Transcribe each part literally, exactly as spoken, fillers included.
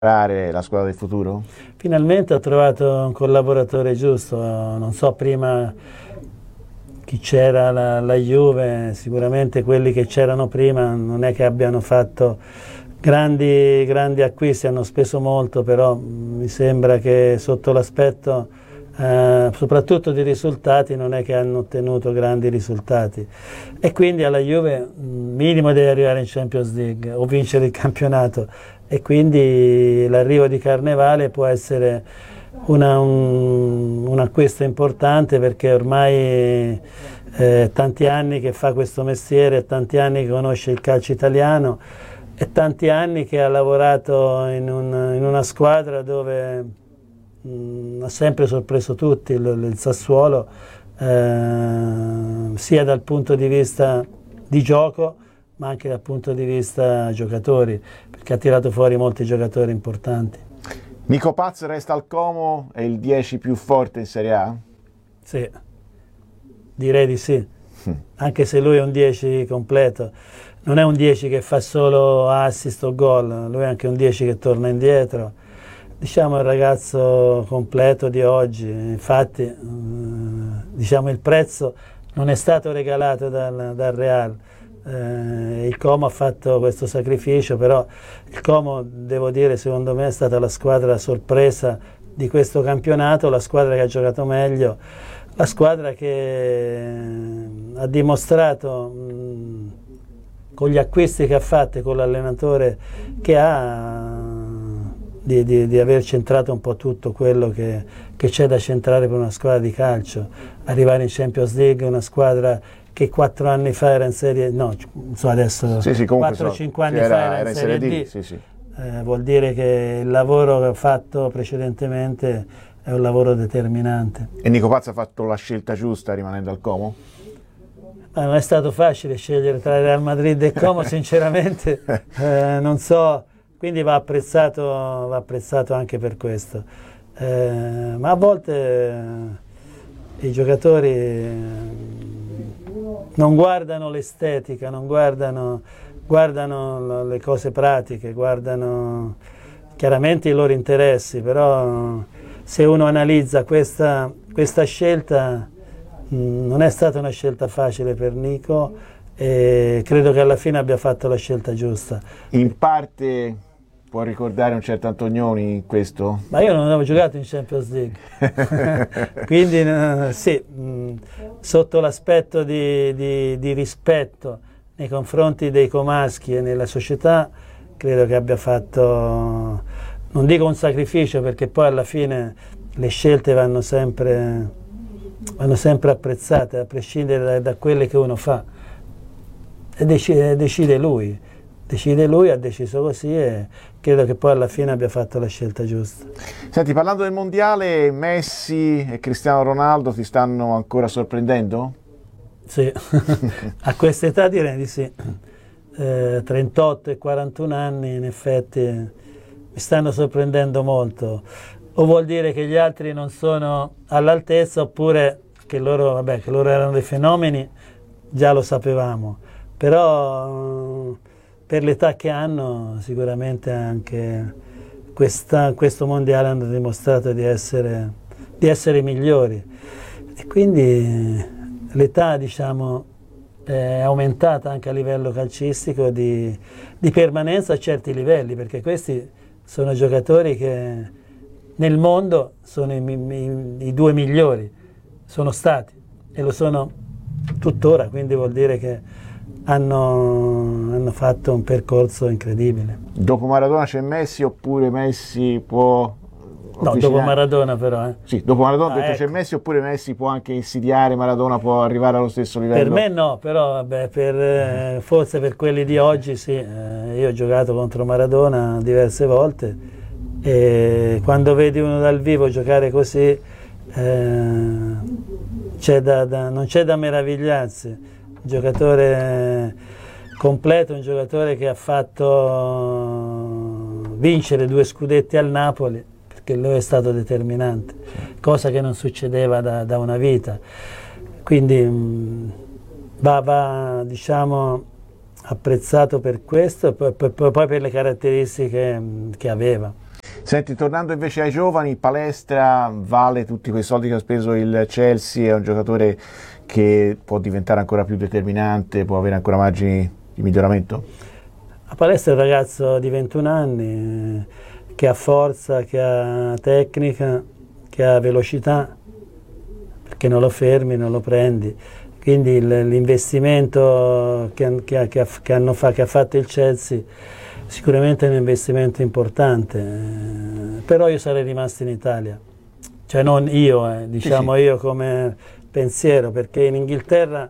la squadra del futuro? Finalmente ho trovato un collaboratore giusto, non so prima chi c'era la, la Juve, sicuramente quelli che c'erano prima non è che abbiano fatto grandi, grandi acquisti, hanno speso molto, però mi sembra che sotto l'aspetto eh, soprattutto di risultati non è che hanno ottenuto grandi risultati e quindi alla Juve minimo deve arrivare in Champions League o vincere il campionato e quindi l'arrivo di Carnevale può essere una, un, un acquisto importante perché ormai eh, tanti anni che fa questo mestiere, tanti anni che conosce il calcio italiano e tanti anni che ha lavorato in, un, in una squadra dove mh, ha sempre sorpreso tutti, il, il Sassuolo, eh, sia dal punto di vista di gioco ma anche dal punto di vista giocatori, perché ha tirato fuori molti giocatori importanti. Nico Paz resta al Como, è il dieci più forte in Serie A? Sì, direi di sì, anche se lui è un dieci completo. Non è un dieci che fa solo assist o gol, lui è anche un dieci che torna indietro. Diciamo il ragazzo completo di oggi, infatti eh, diciamo il prezzo non è stato regalato dal, dal Real. Eh, il Como ha fatto questo sacrificio, però il Como, devo dire, secondo me è stata la squadra sorpresa di questo campionato, la squadra che ha giocato meglio, la squadra che ha dimostrato mh, con gli acquisti che ha fatto, con l'allenatore che ha, di, di, di aver centrato un po' tutto quello che, che c'è da centrare per una squadra di calcio, arrivare in Champions League, una squadra che quattro anni fa era in Serie no, non so adesso, sì, sì, quattro cinque anni era, fa era, era in Serie D, D, sì, sì. Eh, vuol dire che il lavoro che ho fatto precedentemente è un lavoro determinante. E Nico Paz ha fatto la scelta giusta rimanendo al Como? Ma non è stato facile scegliere tra Real Madrid e Como, sinceramente, eh, non so, quindi va apprezzato, va apprezzato anche per questo. Eh, ma a volte eh, i giocatori eh, non guardano l'estetica, non guardano, guardano le cose pratiche, guardano chiaramente i loro interessi, però se uno analizza questa, questa scelta mh, non è stata una scelta facile per Nico e credo che alla fine abbia fatto la scelta giusta. In parte può ricordare un certo Antonioni in questo? Ma io non avevo giocato in Champions League, quindi uh, sì, mh, sotto l'aspetto di, di, di rispetto nei confronti dei comaschi e nella società, credo che abbia fatto, non dico un sacrificio perché poi alla fine le scelte vanno sempre, vanno sempre apprezzate, a prescindere da, da quelle che uno fa, e decide, decide lui. Decide lui, ha deciso così e credo che poi alla fine abbia fatto la scelta giusta. Senti, parlando del mondiale, Messi e Cristiano Ronaldo ti stanno ancora sorprendendo? Sì, a questa età direi di sì. Eh, trentotto e quarantuno anni in effetti mi stanno sorprendendo molto. O vuol dire che gli altri non sono all'altezza oppure che loro, vabbè, che loro erano dei fenomeni, già lo sapevamo. Però per l'età che hanno sicuramente anche questa, questo mondiale hanno dimostrato di essere, di essere migliori e quindi l'età diciamo è aumentata anche a livello calcistico di, di permanenza a certi livelli, perché questi sono giocatori che nel mondo sono i, i, i due migliori, sono stati e lo sono tuttora, quindi vuol dire che Hanno, hanno fatto un percorso incredibile. Dopo Maradona c'è Messi oppure Messi può... No, dopo Maradona però. Eh. Sì, dopo Maradona ah, ecco. C'è Messi oppure Messi può anche insidiare, Maradona può arrivare allo stesso livello? Per me no, però vabbè, per, eh, forse per quelli di oggi sì. Eh, io ho giocato contro Maradona diverse volte e quando vedi uno dal vivo giocare così eh, c'è da, da, non c'è da meravigliarsi. Un giocatore completo, un giocatore che ha fatto vincere due scudetti al Napoli, perché lui è stato determinante, cosa che non succedeva da, da una vita. Quindi mh, va, va diciamo, apprezzato per questo e poi, poi, poi per le caratteristiche che aveva. Senti, tornando invece ai giovani, Palestra vale tutti quei soldi che ha speso il Chelsea, è un giocatore che può diventare ancora più determinante, può avere ancora margini di miglioramento? A Palestra è un ragazzo di ventuno anni che ha forza, che ha tecnica, che ha velocità, perché non lo fermi, non lo prendi. Quindi l'investimento che, che, che, che, hanno fa, che ha fatto il Chelsea sicuramente è un investimento importante, eh, però io sarei rimasto in Italia, cioè non io, eh, diciamo sì, sì. io come pensiero, perché in Inghilterra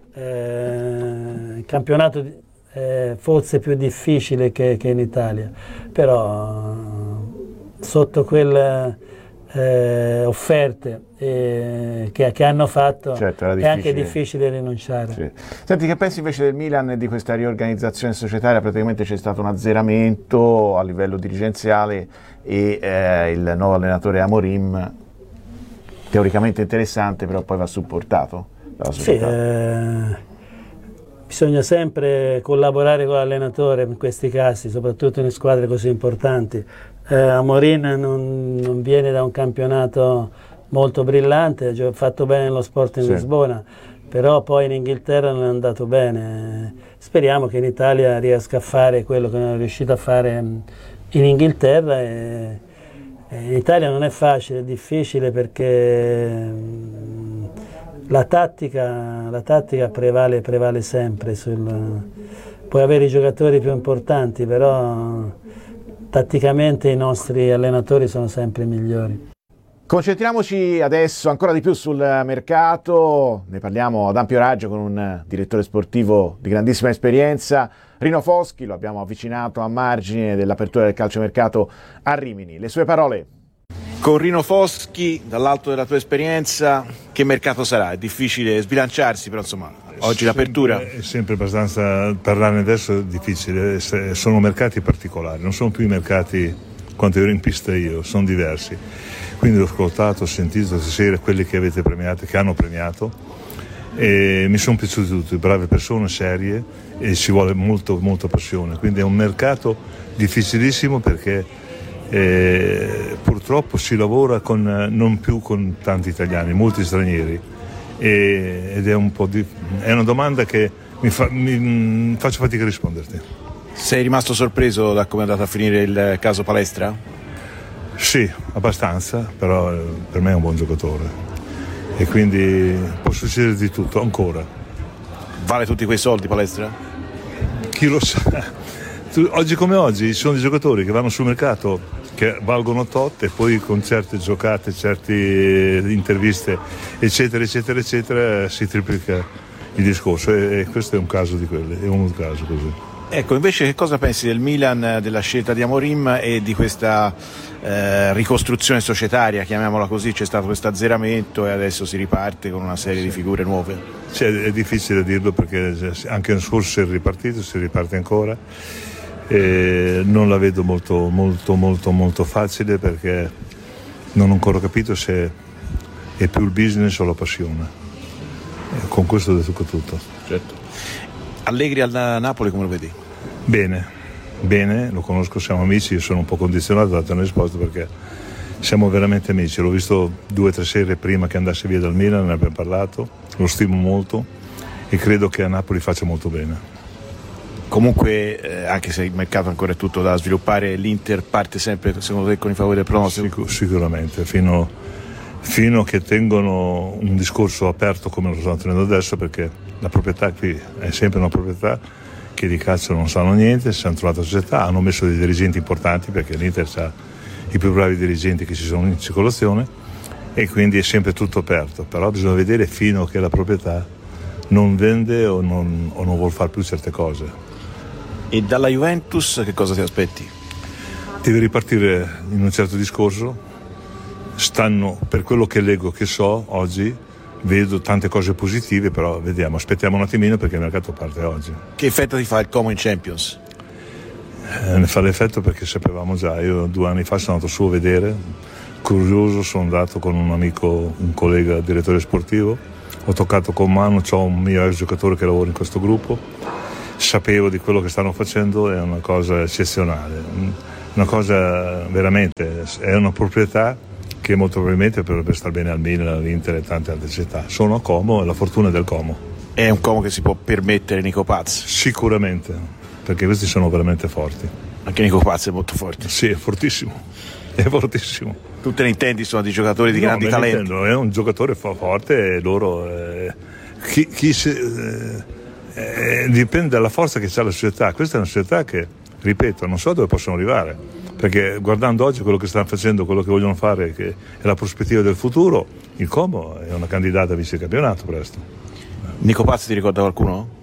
eh, il campionato è forse più difficile che, che in Italia, però sotto quelle eh, offerte eh, che, che hanno fatto, certo, è anche difficile rinunciare. Sì. Senti, che pensi invece del Milan e di questa riorganizzazione societaria? Praticamente c'è stato un azzeramento a livello dirigenziale e eh, il nuovo allenatore Amorim, teoricamente interessante, però poi va supportato dalla società. Sì, eh, bisogna sempre collaborare con l'allenatore in questi casi, soprattutto in squadre così importanti. Eh, Amorim non, non viene da un campionato molto brillante, ha fatto bene nello Sporting sì. Lisbona, però poi in Inghilterra non è andato bene. Speriamo che in Italia riesca a fare quello che non è riuscito a fare in Inghilterra. E, e in Italia non è facile, è difficile perché la tattica, la tattica prevale, prevale sempre. Sul, puoi avere i giocatori più importanti, però tatticamente i nostri allenatori sono sempre migliori. Concentriamoci adesso ancora di più sul mercato, ne parliamo ad ampio raggio con un direttore sportivo di grandissima esperienza, Rino Foschi, lo abbiamo avvicinato a margine dell'apertura del calciomercato a Rimini. Le sue parole. Con Rino Foschi, dall'alto della tua esperienza, che mercato sarà? È difficile sbilanciarsi, però insomma, oggi l'apertura... È sempre abbastanza, parlarne adesso è difficile, sono mercati particolari, non sono più i mercati quando ero in pista io, sono diversi. Quindi ho ascoltato, ho sentito stasera quelli che avete premiato, che hanno premiato, e mi sono piaciuti tutti, brave persone, serie, e ci vuole molto, molta passione. Quindi è un mercato difficilissimo perché eh, purtroppo si lavora con, non più con tanti italiani, molti stranieri, e, ed è un po' di, è una domanda che mi, fa, mi faccio fatica a risponderti. Sei rimasto sorpreso da come è andato a finire il caso Palestra? Sì, abbastanza, però per me è un buon giocatore e quindi può succedere di tutto ancora. Vale tutti quei soldi Palestra? Chi lo sa? Oggi come oggi ci sono dei giocatori che vanno sul mercato che valgono tot e poi con certe giocate, certe interviste eccetera eccetera eccetera si triplica il discorso e questo è un caso di quelli, è uno caso così. Ecco, invece che cosa pensi del Milan, della scelta di Amorim e di questa eh, ricostruzione societaria, chiamiamola così? C'è stato questo azzeramento e adesso si riparte con una serie sì. di figure nuove. Cioè, è difficile dirlo perché anche l'anno scorso si è ripartito, si riparte ancora. E non la vedo molto, molto, molto, molto facile perché non ho ancora capito se è più il business o la passione. E con questo ho detto tutto. Certo. Allegri al Napoli come lo vedi? Bene, bene, lo conosco, siamo amici, io sono un po' condizionato da dare una risposta perché siamo veramente amici, l'ho visto due o tre sere prima che andasse via dal Milan, ne abbiamo parlato, lo stimo molto e credo che a Napoli faccia molto bene. Comunque, eh, anche se il mercato ancora è tutto da sviluppare, l'Inter parte sempre, secondo te, con i favori del pronostico? Sic- sicuramente, fino, fino a che tengono un discorso aperto come lo stanno tenendo adesso, perché la proprietà qui è sempre una proprietà che di calcio non sanno niente, si hanno trovato società, hanno messo dei dirigenti importanti perché l'Inter ha i più bravi dirigenti che ci sono in circolazione e quindi è sempre tutto aperto, però bisogna vedere fino a che la proprietà non vende o non, o non vuol fare più certe cose. E dalla Juventus che cosa ti aspetti? Deve ripartire in un certo discorso, stanno, per quello che leggo, che so oggi, vedo tante cose positive, però vediamo, aspettiamo un attimino perché il mercato parte oggi. Che effetto ti fa il Como in Champions? Eh, ne fa l'effetto perché sapevamo già, io due anni fa sono andato su a vedere, curioso, sono andato con un amico, un collega direttore sportivo, ho toccato con mano, ho un mio ex giocatore che lavora in questo gruppo, sapevo di quello che stanno facendo, è una cosa eccezionale. una cosa veramente, è una proprietà che molto probabilmente potrebbe star bene al Milan, all'Inter e tante altre città. Sono a Como e la fortuna del Como. È un Como che si può permettere Nico Paz? Sicuramente, perché questi sono veramente forti. Anche Nico Paz è molto forte? Sì, è fortissimo, è fortissimo. Tu te ne intendi, sono di giocatori di no, grandi talenti? Intendo, è un giocatore forte e loro... Eh, chi, chi si, eh, eh, dipende dalla forza che ha la società. Questa è una società che, ripeto, non so dove possono arrivare, perché guardando oggi quello che stanno facendo, quello che vogliono fare, che è la prospettiva del futuro, il Como è una candidata a vice campionato presto. Nico Paz ti ricorda qualcuno?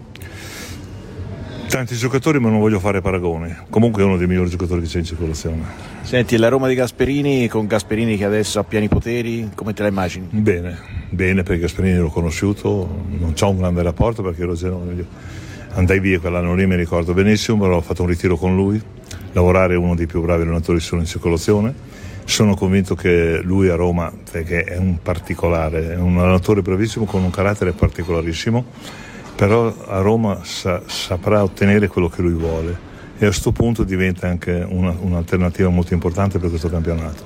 Tanti giocatori, ma non voglio fare paragoni. Comunque è uno dei migliori giocatori che c'è in circolazione. Senti, la Roma di Gasperini, con Gasperini che adesso ha pieni poteri, come te la immagini? Bene, bene, perché Gasperini l'ho conosciuto, non c'ho un grande rapporto perché ero genere, andai via quell'anno lì, mi ricordo benissimo, però ho fatto un ritiro con lui, lavorare è uno dei più bravi allenatori che sono in circolazione. Sono convinto che lui a Roma, perché è un particolare, è un allenatore bravissimo con un carattere particolarissimo, però a Roma sa, saprà ottenere quello che lui vuole e a questo punto diventa anche una, un'alternativa molto importante per questo campionato.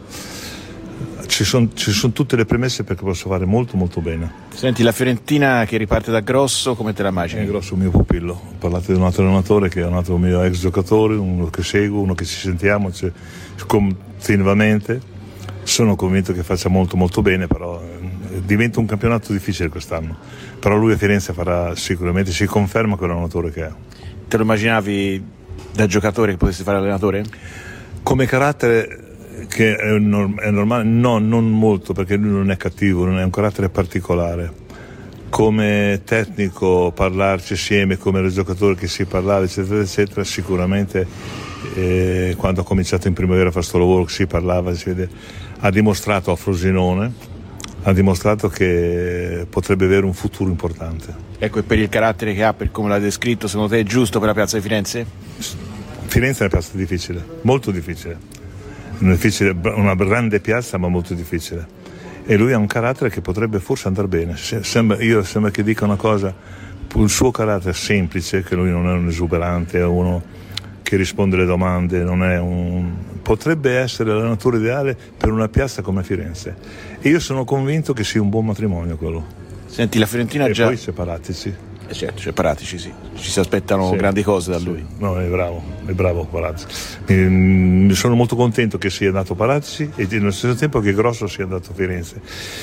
Ci sono ci son tutte le premesse perché posso fare molto molto bene. Senti, la Fiorentina che riparte da Grosso, come te la immagini? È Grosso il mio pupillo, parlate di un altro allenatore che è un altro mio ex giocatore, uno che seguo, uno che ci sentiamo cioè, continuamente. Sono convinto che faccia molto molto bene, però eh, diventa un campionato difficile quest'anno, però lui a Firenze farà sicuramente, si conferma quell'allenatore che è. Te lo immaginavi da giocatore che potessi fare allenatore? Come carattere che è, norm- è normale, no, non molto, perché lui non è cattivo, non è un carattere particolare. Come tecnico parlarci assieme, come giocatore che si parlava eccetera eccetera, sicuramente eh, quando ha cominciato in primavera a fare questo lavoro che si parlava, si vede, ha dimostrato a Frosinone, ha dimostrato che potrebbe avere un futuro importante. Ecco, e per il carattere che ha, per come l'ha descritto, secondo te è giusto per la piazza di Firenze? Firenze è una piazza difficile, molto difficile, una, difficile, una grande piazza ma molto difficile, e lui ha un carattere che potrebbe forse andare bene. Sembra, io sembra che dica una cosa, il suo carattere semplice, che lui non è un esuberante, è uno che risponde alle domande, non è un... potrebbe essere l'allenatore ideale per una piazza come Firenze, e io sono convinto che sia un buon matrimonio quello. Senti, la Fiorentina e già... poi separatisi. Eh certo, separatici sì, ci si aspettano sì, grandi cose da sì. lui. No, è bravo, è bravo Paratici. Mi, mi sono molto contento che sia andato Paratici e nello stesso tempo che Grosso sia andato a Firenze.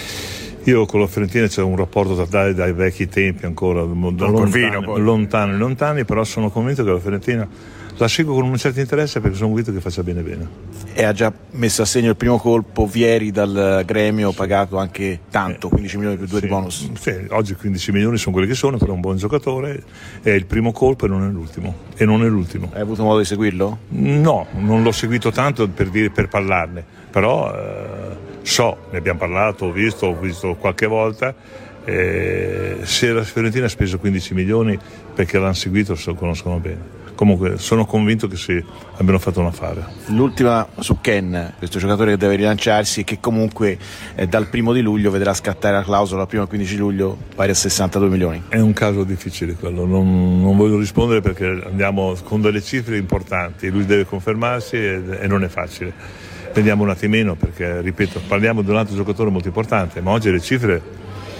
Io con la Fiorentina c'è un rapporto dai, dai vecchi tempi ancora, lontani, lontani, lontani, però sono convinto che la Fiorentina la seguo con un certo interesse perché sono convinto che faccia bene bene. E ha già messo a segno il primo colpo Vieri dal gremio, pagato anche tanto, quindici milioni più due sì, di bonus. Sì, oggi quindici milioni sono quelli che sono, però è un buon giocatore, è il primo colpo e non è l'ultimo. E non è l'ultimo. Hai avuto modo di seguirlo? No, non l'ho seguito tanto per, dire, per parlarne, però eh, so, ne abbiamo parlato, ho visto, ho visto qualche volta. Eh, se la Fiorentina ha speso quindici milioni perché l'hanno seguito, lo conoscono bene. Comunque sono convinto che sì, abbiano fatto un affare. L'ultima su Ken, questo giocatore che deve rilanciarsi e che comunque eh, dal primo di luglio vedrà scattare la clausola prima del quindici luglio pari a sessantadue milioni. È un caso difficile quello, non, non voglio rispondere perché andiamo con delle cifre importanti, lui deve confermarsi e, e non è facile. Vediamo un attimino perché, ripeto, parliamo di un altro giocatore molto importante, ma oggi le cifre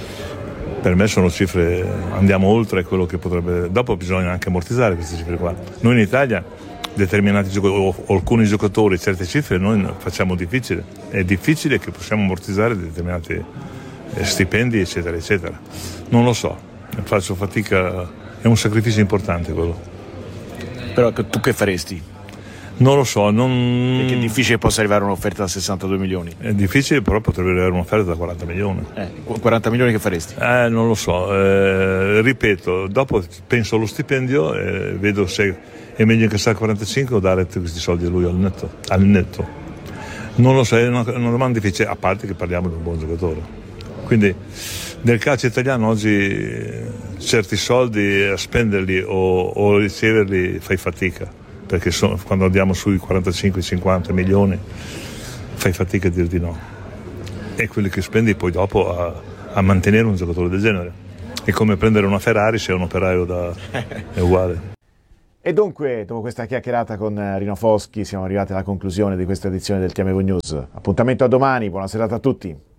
per me sono cifre, andiamo oltre quello che potrebbe, dopo bisogna anche ammortizzare queste cifre qua. Noi in Italia determinati giocatori o alcuni giocatori certe cifre noi facciamo difficile, è difficile che possiamo ammortizzare determinati stipendi eccetera eccetera, non lo so, faccio fatica, è un sacrificio importante quello. Però tu che faresti? Non lo so, non... Perché è difficile che possa arrivare un'offerta da sessantadue milioni. È difficile, però potrebbe arrivare un'offerta da quaranta milioni. Eh, quaranta milioni che faresti? Eh, non lo so, eh, ripeto, dopo penso allo stipendio e vedo se è meglio incassare quarantacinque o dare tutti questi soldi a lui al netto. Al netto. Non lo so, è una, una domanda difficile, a parte che parliamo di un buon giocatore. Quindi nel calcio italiano oggi certi soldi a spenderli o, o riceverli fai fatica. Perché sono, quando andiamo sui quarantacinque cinquanta milioni fai fatica a dir di no, e quelli che spendi poi dopo a, a mantenere un giocatore del genere è come prendere una Ferrari se è un operaio da, è uguale. E dunque, dopo questa chiacchierata con Rino Foschi, siamo arrivati alla conclusione di questa edizione del Ti Amevo News. Appuntamento a domani, buona serata a tutti.